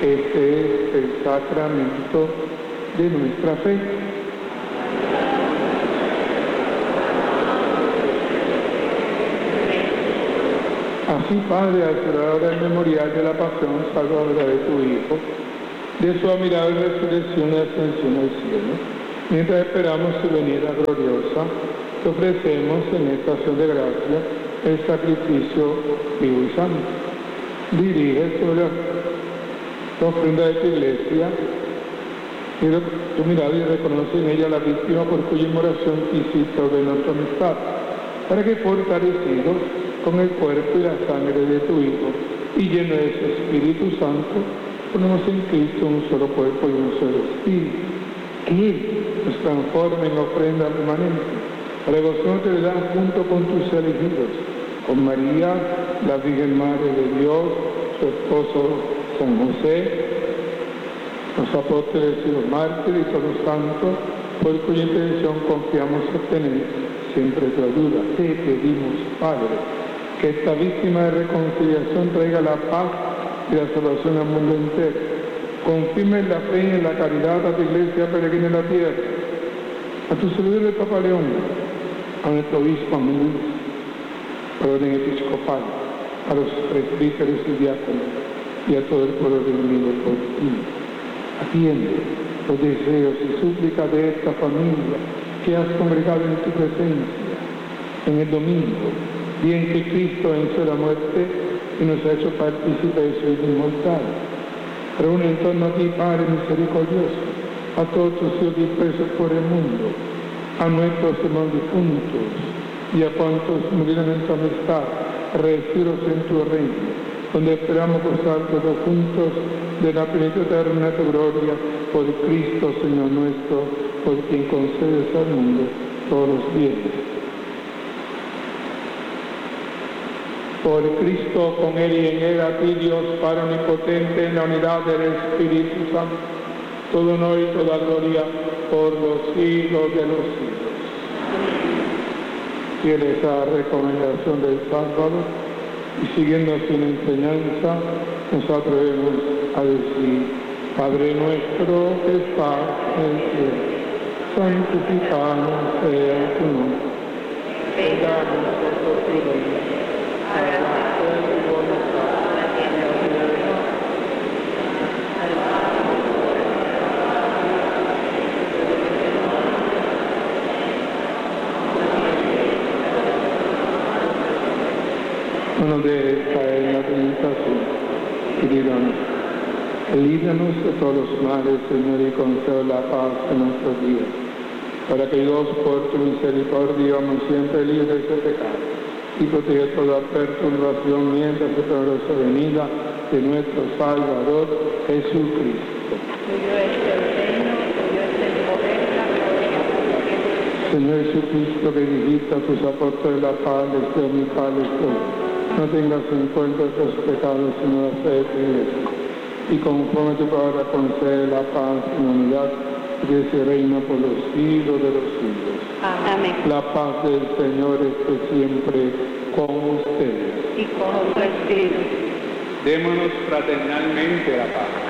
Este es el sacramento de nuestra fe. Así, Padre, al celebrar el memorial de la pasión salvadora de tu Hijo, de su admirable resurrección y ascensión al cielo, mientras esperamos su venida gloriosa, te ofrecemos en esta acción de gracia el sacrificio vivo y santo. Dirige sobre la ofrenda de tu iglesia, mira tu mirada y reconoce en ella la víctima por cuya inmolación quisiste ordenar tu amistad, para que fortalecidos con el cuerpo y la sangre de tu Hijo y lleno de su Espíritu Santo, ponemos en Cristo un solo cuerpo y un solo Espíritu. Que Él nos transforme en ofrenda permanente, para que vosotros te dan junto con tus elegidos, con María, la Virgen Madre de Dios, su esposo San José, los apóstoles y los mártires y todos los santos, por cuya intercesión confiamos obtener siempre tu ayuda. Te pedimos, Padre, que esta víctima de reconciliación traiga la paz y la salvación al mundo entero. Confirme en la fe y en la caridad a tu iglesia peregrina en la tierra, a tu servidor el Papa León, a nuestro obispo Luis, al orden episcopal, a los presbíteros y diáconos y a todo el pueblo reunido por ti. Atiende los deseos y súplicas de esta familia que has congregado en tu presencia en el domingo, día en que Cristo venció la muerte y nos ha hecho partícipes de su vida inmortal. Reúne en torno a ti, Padre misericordioso, a todos tus hijos dispersos por el mundo, a nuestros hermanos difuntos y a cuantos murieron en tu amistad, recíbelos en tu reino, donde esperamos gozar todos juntos de la plenitud eterna de tu gloria, por Cristo, Señor nuestro, por quien concedes al mundo todos los bienes. Por Cristo, con Él y en Él, a ti, Dios Padre omnipotente, en la unidad del Espíritu Santo, todo honor y toda gloria por los siglos de los siglos. Fieles a la recomendación del Salvador y siguiendo su enseñanza, nos atrevemos a decir: Padre nuestro que estás en el cielo, santificado sea tu nombre. Venga a nosotros tu reino. Hágase tu voluntad en la tierra y en el cielo. No nos dejes caer en la tentación y líbranos de todos los males, Señor, y concede la paz en nuestros días, para que Dios, por tu misericordia, vivamos siempre libres de pecado y protege toda perturbación mientras se progresa la venida de nuestro Salvador Jesucristo. Tuyo es el reino, tuyo es el poder, la gloria, por siempre. Señor Jesucristo, que dijiste a tus apóstoles: la paz les doy, mi paz les doy. No tengas en cuenta tus pecados, sino la fe de tu iglesia. Y conforme tu palabra concede la paz y la unidad, que se reina por los siglos de los siglos. Amén. La paz del Señor esté siempre con ustedes. Y con tu espíritu. Démonos fraternalmente la paz.